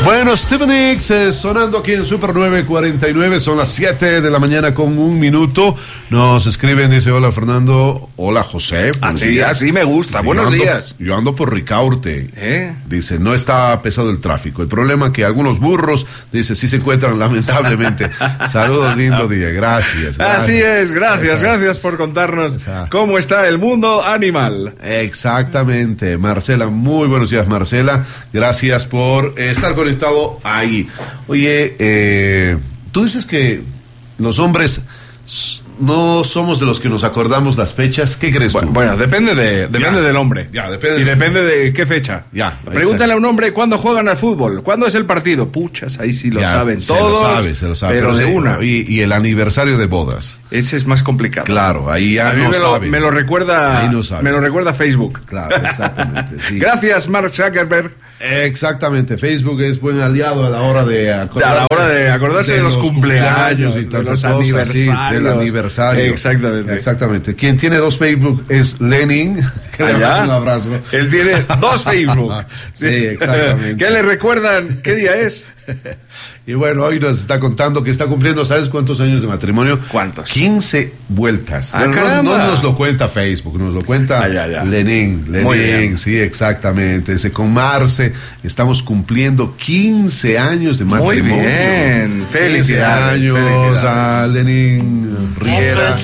Bueno, Stevie Nicks sonando aquí en Super 949, son las 7 de la mañana con 1 minuto. Nos escriben, dice: hola Fernando, hola José. Así me gusta, dice, buenos días. Yo ando por Ricaurte. Dice, no está pesado el tráfico. El problema es que algunos burros, dice, sí se encuentran lamentablemente. Saludos, lindo día, gracias. Así es, gracias por contarnos cómo está el mundo animal. Exactamente, Marcela, muy buenos días Marcela, gracias por estar conectado ahí. Oye, tú dices que los hombres no somos de los que nos acordamos las fechas. ¿Qué crees tú? Bueno, depende del hombre. Depende de qué fecha. Pregúntale a un hombre cuándo juegan al fútbol, cuándo es el partido. Puchas, ahí sí lo saben todos. Se lo sabe. Pero de una. Y el aniversario de bodas. Ese es más complicado. Claro, ahí ya no sabe. Me lo recuerda Facebook. Claro, exactamente. Sí. Gracias, Mark Zuckerberg. Exactamente, Facebook es buen aliado a la hora de acordarse de los cumpleaños y de los aniversarios. Del aniversario. Exactamente. Quien tiene 2 Facebook es Lenin. Que le mando un abrazo. Él tiene 2 Facebook. Sí, exactamente. ¿Qué le recuerdan? ¿Qué día es? Y bueno, hoy nos está contando que está cumpliendo, ¿sabes cuántos años de matrimonio? ¿Cuántos? 15 vueltas. Bueno, no nos lo cuenta Facebook, nos lo cuenta Lenin. Sí, exactamente. Con Marce estamos cumpliendo 15 años de matrimonio. Muy bien, felicidades. 15 años a Lenin Riera,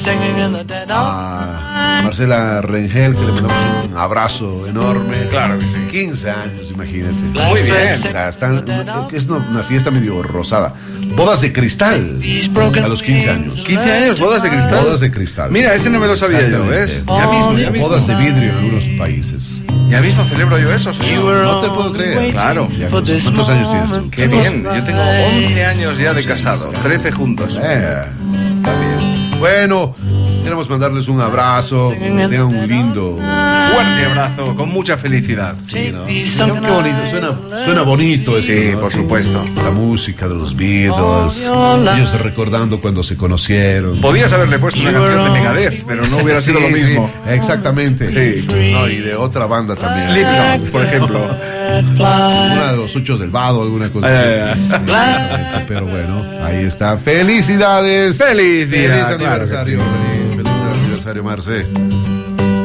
a Marcela Rengel, que le mandamos un abrazo enorme. Claro que sí. 15 años, imagínate. Muy bien. O sea, es una fiesta medio rosada. Bodas de cristal a los 15 años. 15 años, bodas de cristal. Bodas de cristal. Mira, ese no me lo sabía yo, ¿ves? Ya mismo. Bodas de vidrio en algunos países. Ya mismo celebro yo eso, señor. No te puedo creer. Claro. ¿Cuántos años tienes tú? Qué bien. Yo tengo 11 años ya de casado. 13 juntos. Está bien. Bueno, queremos mandarles un abrazo. Que tengan un lindo, fuerte abrazo, con mucha felicidad. Sí, ¿no? Qué bonito, suena bonito esto, sí, ¿no? por supuesto. La música de los Beatles, ellos recordando cuando se conocieron. Podías haberle puesto una canción de Megadeth, pero no hubiera sido lo mismo. Sí, exactamente. Sí. No, y de otra banda también. Slipknot, por ejemplo. Una de los 8 del Vado, alguna cosa así. Pero bueno, ahí está. ¡Felicidades! ¡Feliz día! ¡Feliz aniversario! ¡Feliz aniversario, Marce!